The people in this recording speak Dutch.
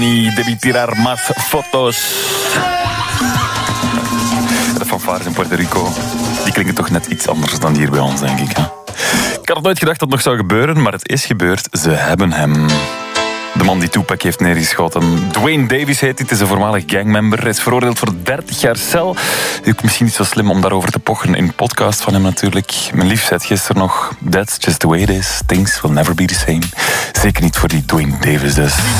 Debí tirar más fotos. De fanfares in Puerto Rico, die klinken toch net iets anders dan hier bij ons, denk ik. Hè? Ik had nooit gedacht dat het nog zou gebeuren, maar het is gebeurd. Ze hebben hem. De man die Tupac heeft neergeschoten. Dwayne Davis heet hij, het is een voormalig gangmember. Hij is veroordeeld voor 30 jaar cel. Ook misschien niet zo slim om daarover te pochen in een podcast van hem natuurlijk. Mijn lief zei gisteren nog, that's just the way it is. Things will never be the same. Zeker niet voor die Dwayne Davis dus.